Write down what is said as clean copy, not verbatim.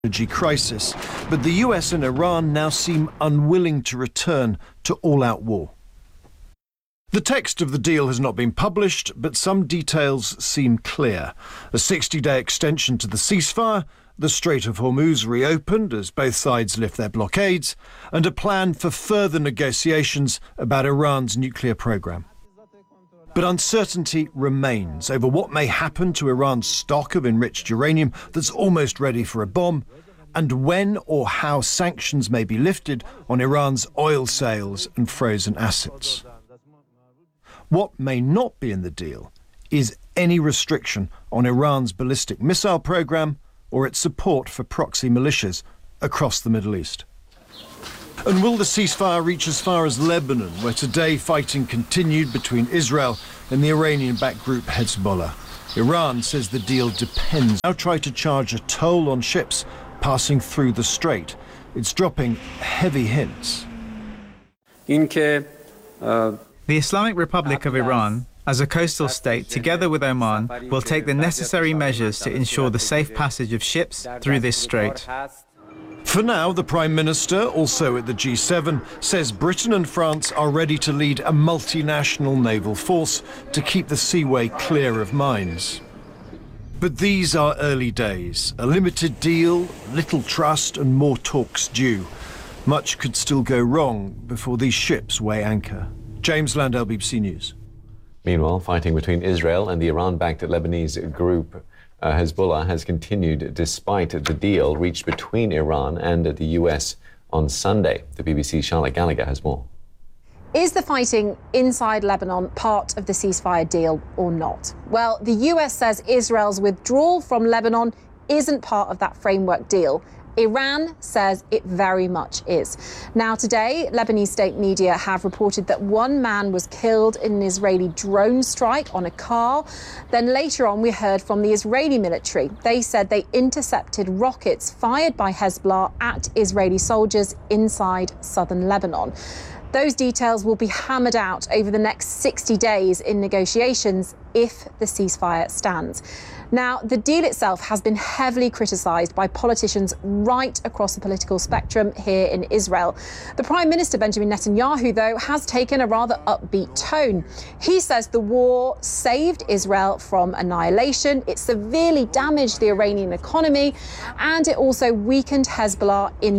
energy crisis, but the US and Iran now seem unwilling to return to all-out war. The text of the deal has not been published, but some details seem clear. A 60-day extension to the ceasefire, the Strait of Hormuz reopened as both sides lift their blockades, and a plan for further negotiations about Iran's nuclear program. But uncertainty remains over what may happen to Iran's stock of enriched uranium that's almost ready for a bomb, and when or how sanctions may be lifted on Iran's oil sales and frozen assets. What may not be in the deal is any restriction on Iran's ballistic missile program or its support for proxy militias across the Middle East. And will the ceasefire reach as far as Lebanon, where today fighting continued between Israel and the Iranian-backed group Hezbollah? Iran says the deal depends. Now try to charge a toll on ships passing through the strait. It's dropping heavy hints. The Islamic Republic of Iran, as a coastal state, together with Oman, will take the necessary measures to ensure the safe passage of ships through this strait. For now, the Prime Minister, also at the G7, says Britain and France are ready to lead a multinational naval force to keep the seaway clear of mines. But these are early days. A limited deal, little trust and more talks due. Much could still go wrong before these ships weigh anchor. James Landell, BBC News. Meanwhile, fighting between Israel and the Iran-backed Lebanese group Hezbollah has continued despite the deal reached between Iran and the US on Sunday. The BBC's Charlotte Gallagher has more. Is the fighting inside Lebanon part of the ceasefire deal or not? Well, the US says Israel's withdrawal from Lebanon isn't part of that framework deal. Iran says it very much is. Now, today, Lebanese state media have reported that one man was killed in an Israeli drone strike on a car. Then later on, we heard from the Israeli military. They said they intercepted rockets fired by Hezbollah at Israeli soldiers inside southern Lebanon. Those details will be hammered out over the next 60 days in negotiations if the ceasefire stands. Now, the deal itself has been heavily criticised by politicians right across the political spectrum here in Israel. The Prime Minister, Benjamin Netanyahu, though, has taken a rather upbeat tone. He says the war saved Israel from annihilation, it severely damaged the Iranian economy, and it also weakened Hezbollah in